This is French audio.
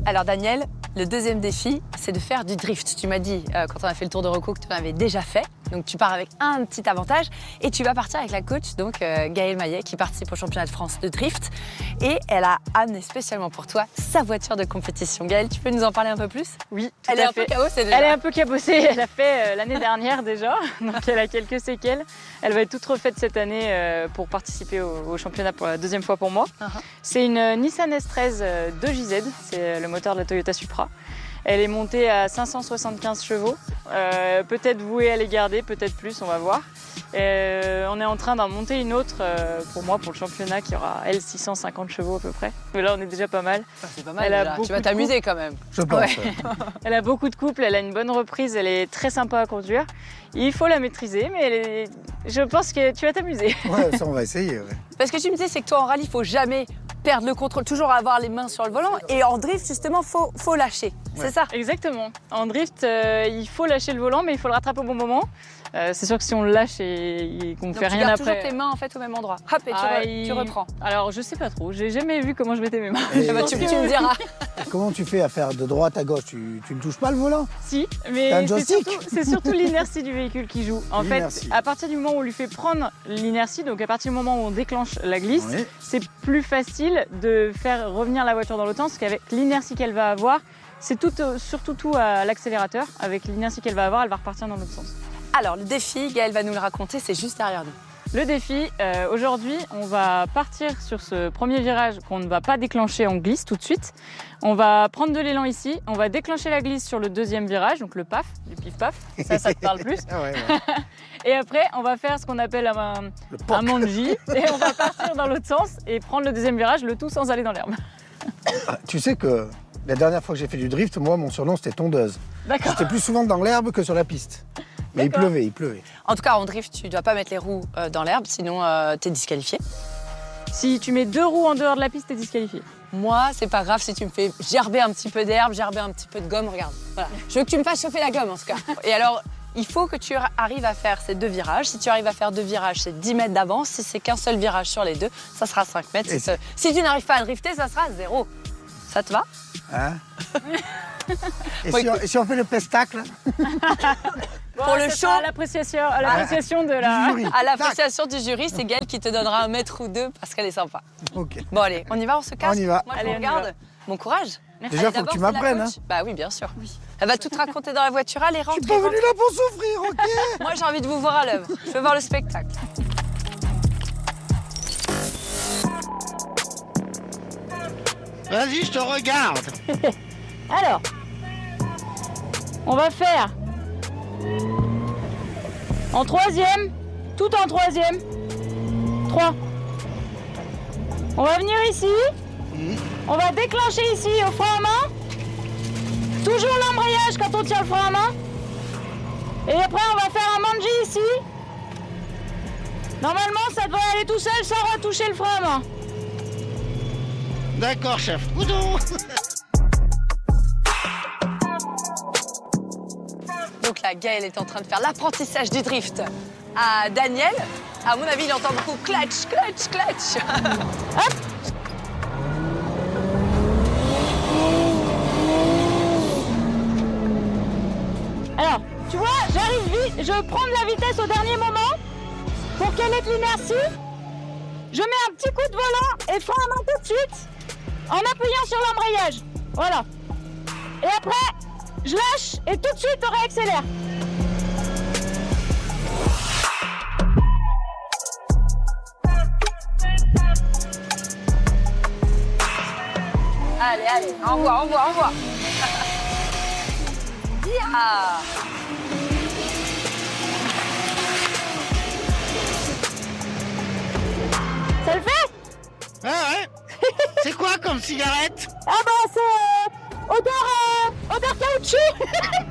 Alors Daniel, le deuxième défi, c'est de faire du drift. Tu m'as dit, quand on a fait le tour de recours, que tu l'avais déjà fait. Donc tu pars avec un petit avantage et tu vas partir avec la coach, donc Gaëlle Maillet, qui participe au championnat de France de drift. Et elle a amené spécialement pour toi sa voiture de compétition. Gaëlle, tu peux nous en parler un peu plus? Oui, Elle est un peu cabossée déjà. Elle est un peu cabossée, elle a fait l'année dernière déjà, donc elle a quelques séquelles. Elle va être toute refaite cette année pour participer au championnat pour la deuxième fois pour moi. C'est une Nissan S13 2JZ, c'est le moteur de la Toyota Supra. Elle est montée à 575 chevaux, peut-être vouée à les garder, peut-être plus, on va voir. On est en train d'en monter une autre pour moi, pour le championnat, qui aura, elle, 650 chevaux à peu près. Mais là, on est déjà pas mal. C'est pas mal déjà. Tu vas t'amuser quand même. Je pense. Ouais. Elle a beaucoup de couple, elle a une bonne reprise, elle est très sympa à conduire. Il faut la maîtriser, mais je pense que tu vas t'amuser. Ouais, ça, on va essayer. Ouais. Parce que tu me disais, c'est que toi, en rallye, il faut jamais perdre le contrôle, toujours avoir les mains sur le volant. Et en drift, justement, faut lâcher. Ouais. C'est ça? Exactement. En drift, il faut lâcher le volant, mais il faut le rattraper au bon moment. C'est sûr que si on le lâche et qu'on ne fait rien après... Tu gardes toujours tes mains en fait au même endroit. Hop, et tu reprends. Alors, je sais pas trop. J'ai jamais vu comment je mettais mes mains. Tu me diras. Comment tu fais à faire de droite à gauche? Tu ne touches pas le volant? Si, mais c'est surtout l'inertie du véhicule qui joue. En fait, à partir du moment où on lui fait prendre l'inertie, donc à partir du moment où on déclenche la glisse, c'est plus facile de faire revenir la voiture dans l'autre sens, parce qu'avec l'inertie qu'elle va avoir, c'est surtout tout à l'accélérateur. Avec l'inertie qu'elle va avoir, elle va repartir dans l'autre sens. Alors, le défi, Gaëlle va nous le raconter, c'est juste derrière nous. Le défi, aujourd'hui, on va partir sur ce premier virage qu'on ne va pas déclencher en glisse tout de suite. On va prendre de l'élan ici, on va déclencher la glisse sur le deuxième virage, donc le paf, du pif-paf, ça te parle plus. Ouais. Et après, on va faire ce qu'on appelle un manji, et on va partir dans l'autre sens et prendre le deuxième virage, le tout sans aller dans l'herbe. Tu sais que la dernière fois que j'ai fait du drift, moi, mon surnom, c'était tondeuse. D'accord. J'étais plus souvent dans l'herbe que sur la piste. Mais il pleuvait. En tout cas, en drift, tu ne dois pas mettre les roues dans l'herbe, sinon tu es disqualifié. Si tu mets 2 roues en dehors de la piste, tu es disqualifié. Moi, c'est pas grave si tu me fais gerber un petit peu d'herbe, gerber un petit peu de gomme, regarde. Voilà. Je veux que tu me fasses chauffer la gomme en tout cas. Et alors, il faut que tu arrives à faire ces 2 virages. Si tu arrives à faire 2 virages, c'est 10 mètres d'avance. Si c'est qu'un seul virage sur les 2, ça sera 5 mètres. Si tu n'arrives pas à drifter, ça sera 0. Ça te va? Hein? Et si on fait le pestacle? Pour le show, à l'appréciation de la... jury. À l'appréciation du jury, c'est Gaëlle qui te donnera 1 mètre ou 2 parce qu'elle est sympa. Ok. Bon allez, on y va, on se casse? On y va. Moi, je vous regarde. Bon courage. Merci. Déjà, il faut que tu m'apprennes. Hein. Bah oui, bien sûr. Oui. Elle va tout te raconter dans la voiture. Allez, rentre. Je suis pas venu là pour souffrir, ok? Moi, j'ai envie de vous voir à l'œuvre. Je veux voir le spectacle. Vas-y, je te regarde. Alors, on va faire en troisième, tout en troisième. 3. On va venir ici. On va déclencher ici au frein à main. Toujours l'embrayage quand on tient le frein à main. Et après, on va faire un manji ici. Normalement, ça devrait aller tout seul sans retoucher le frein à main. D'accord, chef. Boudou. Donc là, Gaëlle est en train de faire l'apprentissage du drift à Daniel. À mon avis, il entend beaucoup clutch, clutch, clutch. Hop. Alors, tu vois, j'arrive vite, je prends de la vitesse au dernier moment pour qu'elle ait de l'inertie. Je mets un petit coup de volant et frein à main tout de suite en appuyant sur l'embrayage. Voilà. Et après, je lâche et tout de suite on réaccélère. Allez, envoie. Yeah. Ça le fait? Ouais. C'est quoi comme cigarette? Ah bah c'est odeur caoutchouc.